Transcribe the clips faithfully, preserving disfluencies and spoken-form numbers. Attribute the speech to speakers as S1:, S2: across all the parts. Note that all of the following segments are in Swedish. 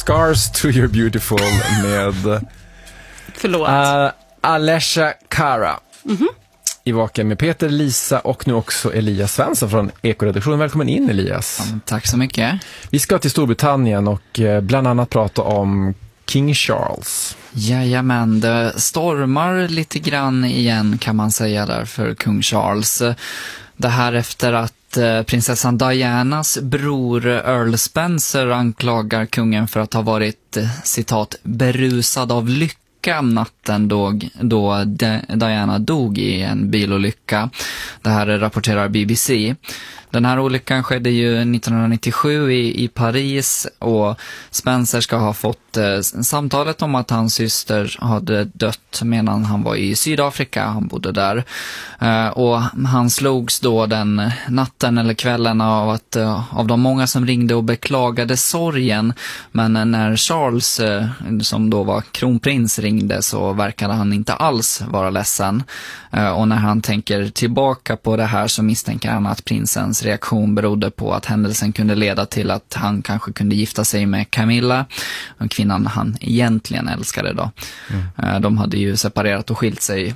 S1: Scars to Your Beautiful med
S2: Förlåt.
S1: Uh, Alessia Cara.
S2: Mm-hmm.
S1: I Vaken med Peter, Lisa och nu också Elias Svensson från Ekoredaktionen. Välkommen in, Elias.
S3: Ja, tack så mycket.
S1: Vi ska till Storbritannien och bland annat prata om King Charles.
S3: Jajamän, det stormar lite grann igen kan man säga där för kung Charles. Det här efter att prinsessan Dianas bror Earl Spencer anklagar kungen för att ha varit, citat, berusad av lycka natten då, då Diana dog i en bilolycka. Det här rapporterar B B C. Den här olyckan skedde ju nittonhundranittiosju i, i Paris och Spencer ska ha fått eh, samtalet om att hans syster hade dött medan han var i Sydafrika. Han bodde där. Eh, och han slogs då den natten eller kvällen av, att, eh, av de många som ringde och beklagade sorgen. Men när Charles, eh, som då var kronprins, ringde så verkade han inte alls vara ledsen. Eh, och när han tänker tillbaka på det här så misstänker han att prinsens reaktion berodde på att händelsen kunde leda till att han kanske kunde gifta sig med Camilla, kvinnan han egentligen älskade då. Mm. De hade ju separerat och skilt sig,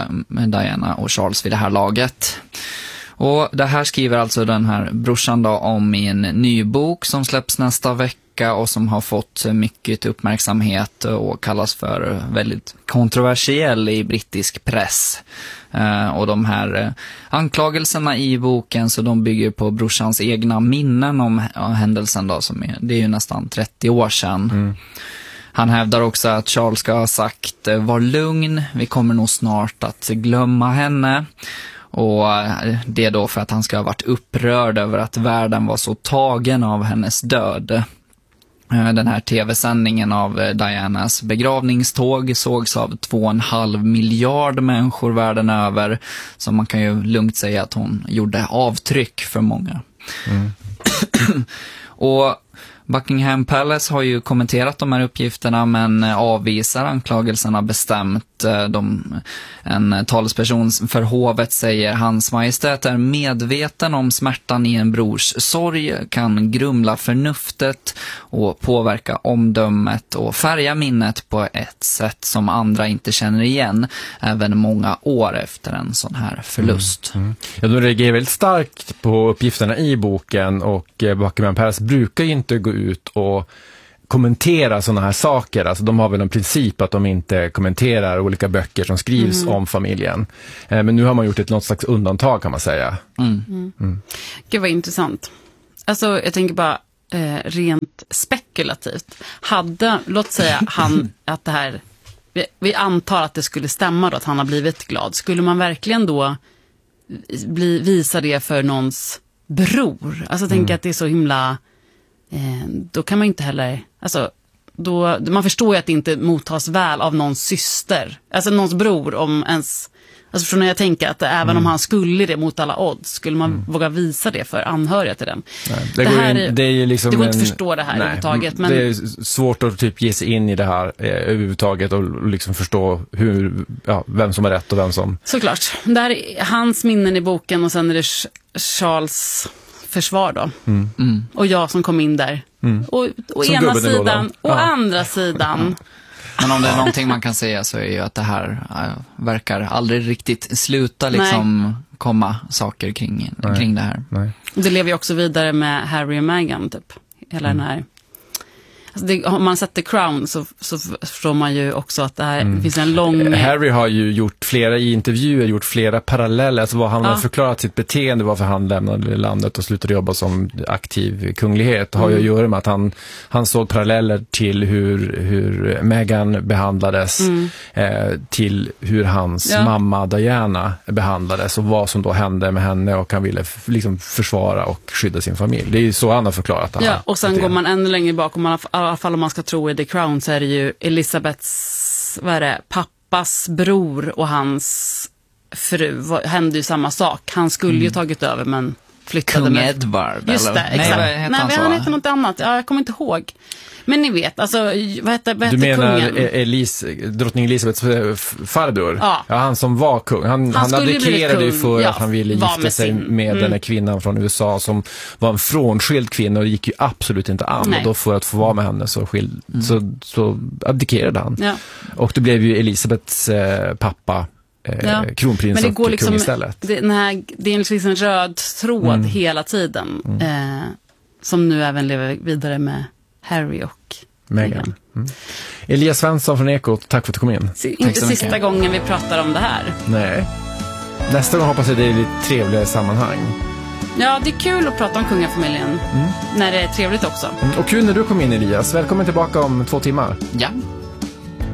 S3: Diana och Charles, vid det här laget. Och det här skriver alltså den här brorsan då om i en ny bok som släpps nästa vecka och som har fått mycket uppmärksamhet och kallas för väldigt kontroversiell i brittisk press. Uh, och de här uh, anklagelserna i boken, så de bygger på brorsans egna minnen om uh, händelsen då, som är, det är ju nästan trettio år sedan. Mm. Han hävdar också att Charles ska ha sagt uh, var lugn, vi kommer nog snart att glömma henne. Och uh, det är då för att han ska ha varit upprörd över att världen var så tagen av hennes död. Den här tv-sändningen av Dianas begravningståg sågs av två och en halv miljard människor världen över. Så man kan ju lugnt säga att hon gjorde avtryck för många. Mm. Och Buckingham Palace har ju kommenterat de här uppgifterna men avvisar anklagelserna bestämt. De, en talesperson för hovet säger: Hans Majestät är medveten om smärtan i en brors sorg, kan grumla förnuftet och påverka omdömet och färga minnet på ett sätt som andra inte känner igen, även många år efter en sån här förlust.
S1: Mm. Mm. Ja, de reagerar väldigt starkt på uppgifterna i boken och Buckingham Palace brukar ju inte gå ut och kommentera sådana här saker. Alltså de har väl en princip att de inte kommenterar olika böcker som skrivs mm. om familjen. Eh, men nu har man gjort ett något slags undantag kan man säga.
S2: Mm. Mm. Mm. Gud vad intressant. Alltså jag tänker bara eh, rent spekulativt. Hade, låt säga han att det här, vi, vi antar att det skulle stämma då, att han har blivit glad. Skulle man verkligen då bli, visa det för någons bror? Alltså jag tänker mm. att det är så himla... då kan man inte heller, alltså då, man förstår ju att det inte mottas väl av någons syster, alltså någons bror, om ens, alltså för när jag tänker att även mm. om han skulle det mot alla odds, skulle man mm. våga visa det för anhöriga till den. Nej, det, det, här in, det är ju liksom det går en, inte att förstå det här nej, överhuvudtaget. Men
S1: det är svårt att typ ge sig in i det här eh, överhuvudtaget och liksom förstå hur, ja, vem som är rätt och vem som...
S2: Såklart. Det här är hans minnen i boken och sen är det Charles försvar då. Mm. Mm. Och jag som kom in där. Mm. Och å som ena sidan och ja. andra sidan.
S3: Men om det är någonting man kan säga så är ju att det här äh, verkar aldrig riktigt sluta liksom Nej. komma saker kring, kring det här.
S1: Nej.
S2: Det lever ju också vidare med Harry och Meghan typ. Hela mm. den här. Alltså det, om man sätter Crown så, så förstår man ju också att det här mm. finns en lång...
S1: Harry har ju gjort flera i intervjuer, gjort flera paralleller. Alltså vad han ja. har förklarat sitt beteende, varför han lämnade landet och slutade jobba som aktiv kunglighet. Har mm. ju att göra med att han, han såg paralleller till hur, hur Meghan behandlades, mm. eh, till hur hans ja. mamma Diana behandlades och vad som då hände med henne, och han ville f- liksom försvara och skydda sin familj. Det är ju så han har förklarat det.
S2: Ja, och sen går man ännu längre bak, om man har i alla fall om man ska tro i The Crown, så är det ju Elizabeths, vad är det, pappas bror och hans fru, hände ju samma sak. Han skulle mm. ju tagit över, men flyttade
S3: Kung
S2: med.
S3: Edward.
S2: Just
S3: eller?
S2: det, exakt.
S3: Nej,
S2: Nej,
S3: vad heter han så?
S2: han heter något annat. Ja, jag kommer inte ihåg. Men ni vet, alltså, vad heter, vad heter
S1: Du menar
S2: kungen?
S1: Elis, drottning Elisabeths farbror?
S2: Ja.
S1: ja. Han som var kung. Han, han, han abdikerade ju för
S2: ja,
S1: att han ville gifta
S2: med
S1: sig
S2: sin.
S1: med
S2: mm.
S1: den här kvinnan från U S A som var en frånskild kvinna och det gick ju absolut inte an.
S2: Nej.
S1: Och då för att få vara med henne så, skild, mm. så, så abdikerade han.
S2: Ja.
S1: Och det blev ju Elisabeths eh, pappa Eh,
S2: ja.
S1: kronprins
S2: Men det
S1: och
S2: går liksom,
S1: kung istället.
S2: Det, den här, det är liksom en röd tråd mm. hela tiden. Mm. Eh, som nu även lever vidare med Harry och Meghan.
S1: Mm. Elias Svensson från Ekot, tack för att du kom in.
S2: Så, inte sista mycket. gången vi pratar om det här.
S1: Nej. Nästa gång hoppas jag det är lite trevligare sammanhang.
S2: Ja, det är kul att prata om kungafamiljen. Mm. När det är trevligt också.
S1: Mm. Och kul när du kom in, Elias. Välkommen tillbaka om två timmar.
S3: Ja.